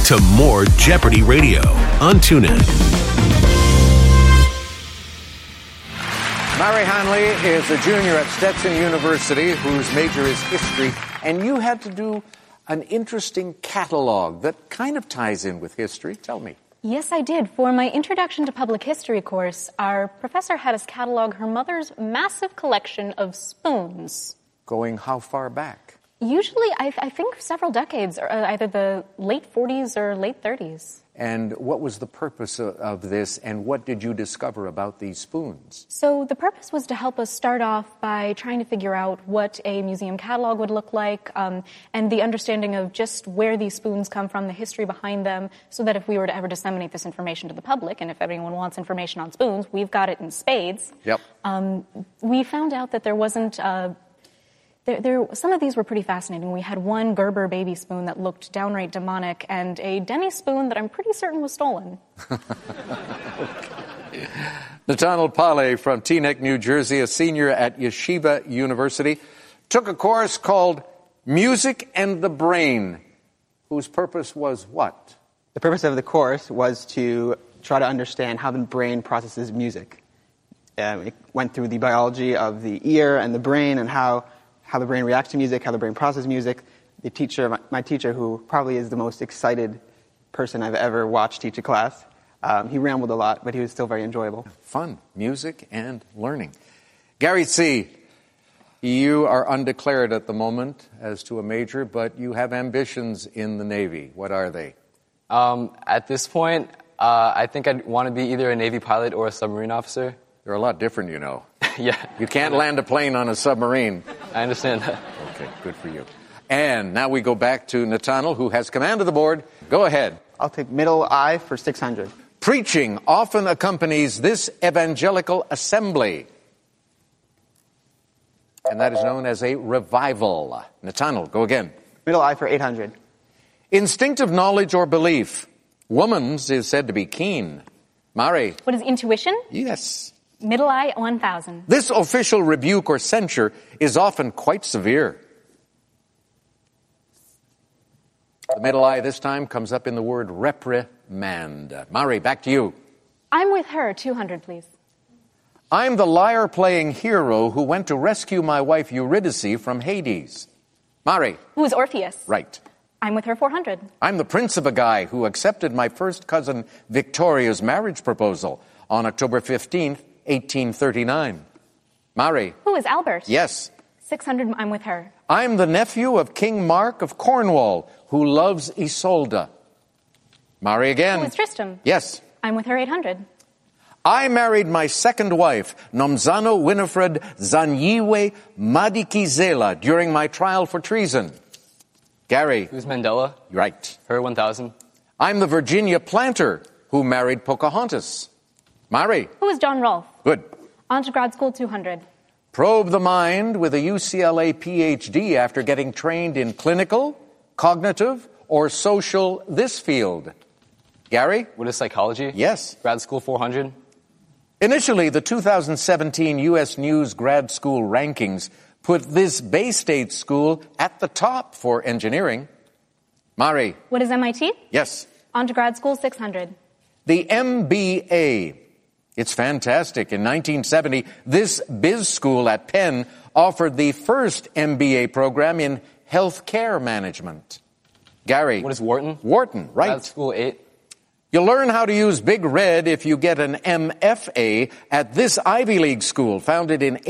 to more Jeopardy Radio on TuneIn. Mari Hanley is a junior at Stetson University whose major is history, and you had to do an interesting catalog that kind of ties in with history. Tell me. Yes, I did. For my Introduction to Public History course, our professor had us catalog her mother's massive collection of spoons. Going how far back? Usually, I think several decades, or either the late 40s or late 30s. And what was the purpose of this, and what did you discover about these spoons? So the purpose was to help us start off by trying to figure out what a museum catalog would look like, and the understanding of just where these spoons come from, the history behind them, so that if we were to ever disseminate this information to the public, and if anyone wants information on spoons, we've got it in spades. Yep. We found out that there wasn't... some of these were pretty fascinating. We had one Gerber baby spoon that looked downright demonic, and a Denny spoon that I'm pretty certain was stolen. Nathaniel Pale from Teaneck, New Jersey, a senior at Yeshiva University, took a course called Music and the Brain, whose purpose was what? The purpose of the course was to try to understand how the brain processes music. It went through the biology of the ear and the brain and how the brain reacts to music, how the brain processes music. The teacher, my teacher, who probably is the most excited person I've ever watched teach a class, he rambled a lot, but he was still very enjoyable. Fun, music and learning. Gary C., you are undeclared at the moment as to a major, but you have ambitions in the Navy. What are they? At this point, I think I'd want to be either a Navy pilot or a submarine officer. They're a lot different, you know. Yeah. You can't land a plane on a submarine. I understand that. Okay, good for you. And now we go back to Nathaniel, who has command of the board. Go ahead. I'll take middle I for 600. Preaching often accompanies this evangelical assembly, and that is known as a revival. Nathaniel, go again. Middle I for 800. Instinctive knowledge or belief. Woman's is said to be keen. Mari. What is intuition? Yes. Middle I, 1,000. This official rebuke or censure is often quite severe. The middle I this time comes up in the word reprimand. Mari, back to you. I'm with her, 200, please. I'm the lyre-playing hero who went to rescue my wife Eurydice from Hades. Mari. Who is Orpheus? Right. I'm with her, 400. I'm the prince of a guy who accepted my first cousin Victoria's marriage proposal on October 15th, 1839. Mari. Who is Albert? Yes. 600, I'm with her. I'm the nephew of King Mark of Cornwall, who loves Isolde. Mari again. Who is Tristram? Yes. I'm with her, 800. I married my second wife, Nomzano Winifred Zanyiwe Madikizela, during my trial for treason. Gary. Who's Mandela? Right. Her, 1,000. I'm the Virginia planter who married Pocahontas. Mari. Who is John Rolfe? Good. On to grad school, 200. Probe the mind with a UCLA PhD after getting trained in clinical, cognitive, or social this field. Gary? What is psychology? Yes. Grad school, 400. Initially, the 2017 U.S. News grad school rankings put this Bay State school at the top for engineering. Mari? What is MIT? Yes. On to grad school, 600. The MBA. It's fantastic. In 1970, this biz school at Penn offered the first MBA program in healthcare management. Gary. What is Wharton? Wharton, right. Grad school, 8. You'll learn how to use Big Red if you get an MFA at this Ivy League school, founded in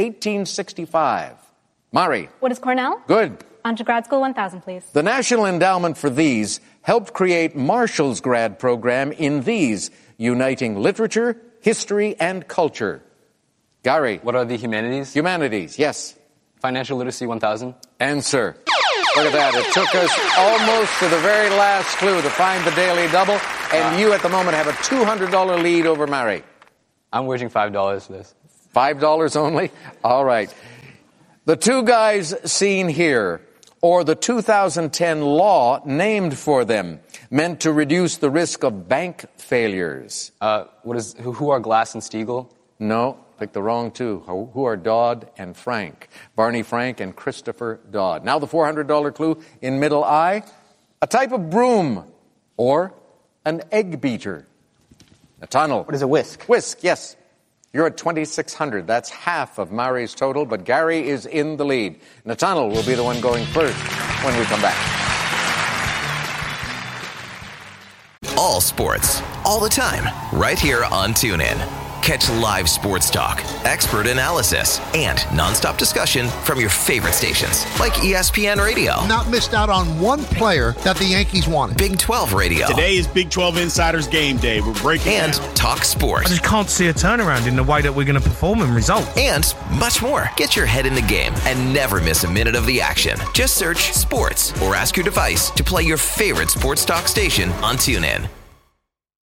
1865. Mari. What is Cornell? Good. On to grad school, 1,000, please. The National Endowment for These helped create Marshall's grad program in these, uniting literature, history, and culture. Gary. What are the humanities? Humanities, yes. Financial literacy, 1,000. Answer. Look at that. It took us almost to the very last clue to find the daily double, and you at the moment have a $200 lead over Mari. I'm wagering $5 for this. $5 only? All right. The two guys seen here, or the 2010 law named for them, meant to reduce the risk of bank failures. Who are Glass and Steagall? No, picked the wrong two. Who are Dodd and Frank? Barney Frank and Christopher Dodd. Now the $400 clue in middle I. A type of broom or an egg beater? Natanel. What is a whisk? Whisk, yes. You're at 2,600. That's half of Mari's total, but Gary is in the lead. Natanel will be the one going first when we come back. All sports, all the time, right here on TuneIn. Catch live sports talk, expert analysis, and nonstop discussion from your favorite stations, like ESPN Radio. Not missed out on one player that the Yankees wanted. Big 12 Radio. Today is Big 12 Insiders Game Day. We're breaking and down. Talk Sports. I just can't see a turnaround in the way that we're going to perform in results. And much more. Get your head in the game and never miss a minute of the action. Just search sports or ask your device to play your favorite sports talk station on TuneIn.